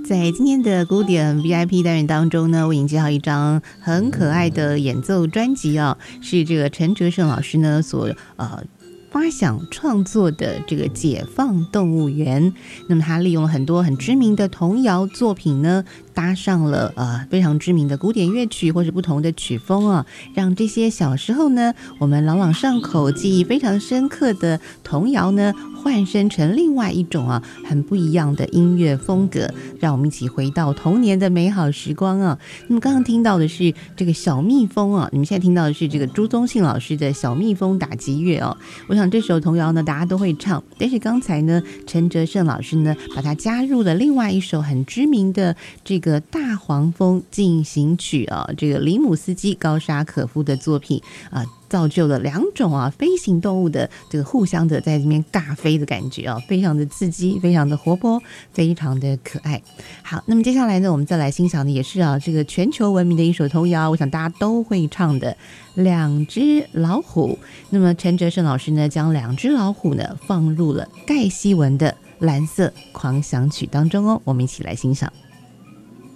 在今天的古典 VIP 单元当中呢，为您介绍一张很可爱的演奏专辑啊，是这个陈哲胜老师呢所发想创作的这个解放动物园。那么他利用了很多很知名的童谣作品呢，搭上了非常知名的古典乐曲或是不同的曲风啊，让这些小时候呢我们朗朗上口、记忆非常深刻的童谣呢，换身成另外一种很不一样的音乐风格，让我们一起回到童年的美好时光啊。那么刚刚听到的是这个小蜜蜂啊，你们现在听到的是这个朱宗庆老师的小蜜蜂打击乐哦。我想这首童谣呢大家都会唱，但是刚才呢陈哲胜老师呢把它加入了另外一首很知名的这个大黄蜂进行曲啊，这个里姆斯基高沙可夫的作品啊，造就了两种飞行动物的这个互相的在这边尬飞的感觉非常的刺激，非常的活泼，非常的可爱。好，那么接下来呢我们再来欣赏的也是这个全球闻名的一首童谣，我想大家都会唱的两只老虎。那么陈哲胜老师呢将两只老虎呢放入了盖希文的蓝色狂想曲当中我们一起来欣赏。